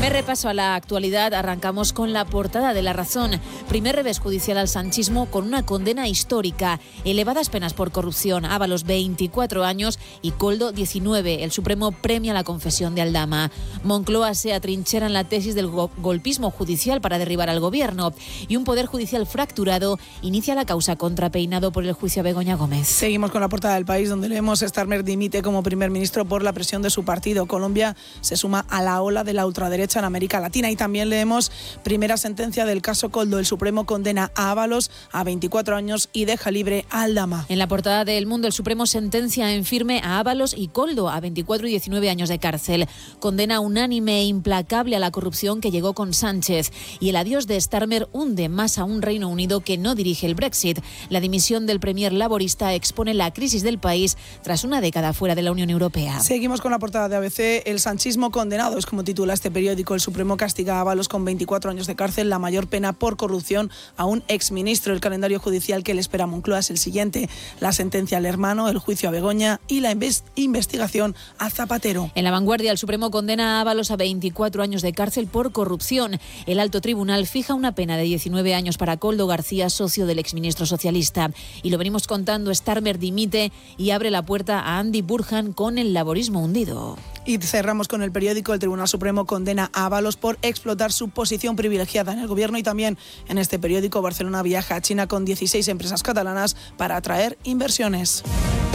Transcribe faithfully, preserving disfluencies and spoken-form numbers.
Primer repaso a la actualidad, arrancamos con la portada de La Razón. Primer revés judicial al sanchismo con una condena histórica. Elevadas penas por corrupción, Ábalos veinticuatro años y Koldo diecinueve. El Supremo premia la confesión de Aldama. Moncloa se atrinchera en la tesis del go- golpismo judicial para derribar al gobierno. Y un poder judicial fracturado inicia la causa contra Peinado por el juicio a Begoña Gómez. Seguimos con la portada del País, donde leemos: Starmer dimite como primer ministro por la presión de su partido. Colombia se suma a la ola de la ultraderecha en América Latina. Y también leemos: primera sentencia del caso Koldo. El Supremo condena a Ábalos a veinticuatro años y deja libre a Aldama. En la portada de El Mundo, el Supremo sentencia en firme a Ábalos y Koldo a veinticuatro y diecinueve años de cárcel. Condena unánime e implacable a la corrupción que llegó con Sánchez. Y el adiós de Starmer hunde más a un Reino Unido que no dirige el Brexit. La dimisión del premier laborista expone la crisis del país tras una década fuera de la Unión Europea. Seguimos con la portada de A B C. El sanchismo condenado, es como titula este periódico. El Supremo castiga a Ábalos con veinticuatro años de cárcel, la mayor pena por corrupción a un exministro. El calendario judicial que le espera a Moncloa es el siguiente: la sentencia al hermano, el juicio a Begoña y la investigación a Zapatero. En La Vanguardia, el Supremo condena a Ábalos a veinticuatro años de cárcel por corrupción. El alto tribunal fija una pena de diecinueve años para Koldo García, socio del exministro socialista. Y lo venimos contando: Starmer dimite y abre la puerta a Andy Burhan con el laborismo hundido. Y cerramos con el periódico. El Tribunal Supremo condena a Ábalos por explotar su posición privilegiada en el gobierno. Y también en este periódico: Barcelona viaja a China con dieciséis empresas catalanas para atraer inversiones.